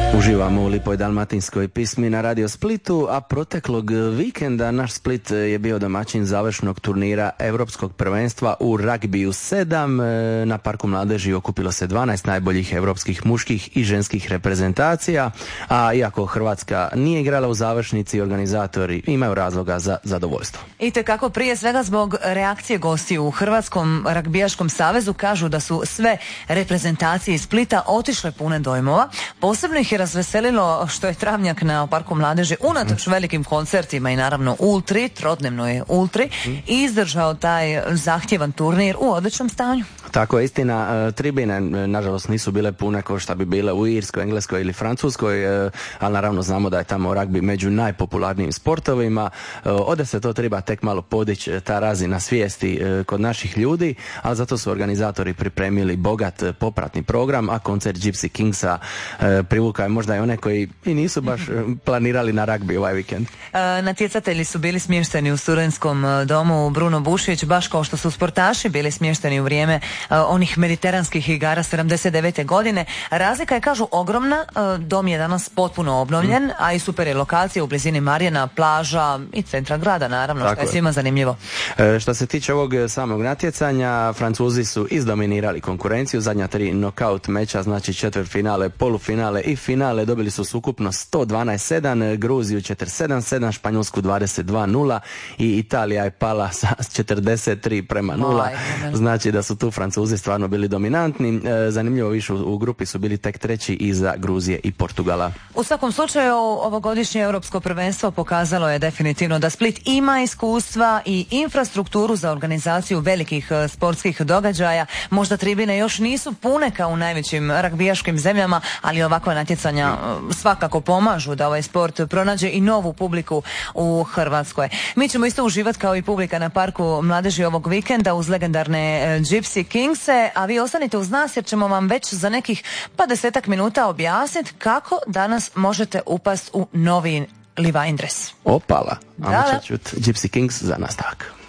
Uživamo u lipoj dalmatinskoj pismi na Radio Splitu, a proteklog vikenda naš Split je bio domaćin završnog turnira Europskog prvenstva u ragbiju 7. Na Parku mladeži okupilo se 12 najboljih europskih muških i ženskih reprezentacija, a iako Hrvatska nije igrala u završnici, organizatori imaju razloga za zadovoljstvo. I tekako prije svega zbog reakcije gostiju u Hrvatskom ragbijaškom savezu kažu da su sve reprezentacije iz Splita otišle pune dojmova. Posebno ih je razveselilo što je Travnjak na Parku mladeži unatoč velikim koncertima i naravno ultri, trodnevnoj ultri, izdržao taj zahtjevan turnir u odličnom stanju. Tako je, istina, tribine nažalost nisu bile pune kao što bi bile u Irskoj, Engleskoj ili Francuskoj, ali naravno znamo da je tamo ragbi među najpopularnijim sportovima. Ovdje se to treba tek malo podići, ta razina svijesti kod naših ljudi, ali zato su organizatori pripremili bogat popratni program, a koncert Gypsy Kingsa privukao je možda i one koji i nisu baš planirali na ragbi ovaj vikend. Natjecatelji su bili smješteni u studentskom domu Bruno Bušić, baš kao što su sportaši bili smješteni u vrijeme onih mediteranskih igara 79. godine. Razlika je, kažu, ogromna. Dom je danas potpuno obnovljen, a i super je lokacija u blizini Marjana, plaža i centra grada, naravno, tako što je svima zanimljivo. Što se tiče ovog samog natjecanja, Francuzi su izdominirali konkurenciju. Zadnja 3 nokaut meča, znači četvrtfinale, polufinale i finale, dobili su ukupno 112-7, Gruziju 47-7, Španjolsku 22-0 i Italija je pala sa 43-0. Znači da su tu Francuzi stvarno bili dominantni. Zanimljivo, više u grupi su bili tek treći iza Gruzije i Portugala. U svakom slučaju, ovogodišnje europsko prvenstvo pokazalo je definitivno da Split ima iskustva i infrastrukturu za organizaciju velikih sportskih događaja. Možda tribine još nisu pune kao u najvećim ragbijaškim zemljama, ali ovakva natjecanja svakako pomažu da ovaj sport pronađe i novu publiku u Hrvatskoj. Mi ćemo isto uživati kao i publika na Parku mladeži ovog vikenda uz legendarne Gypsy Kingse, a vi ostanite uz nas jer ćemo vam već za nekih 10 minuta objasniti kako danas možete upast u novi Levi's dres. Opala, a ću čuti Gypsy Kings za nastavak.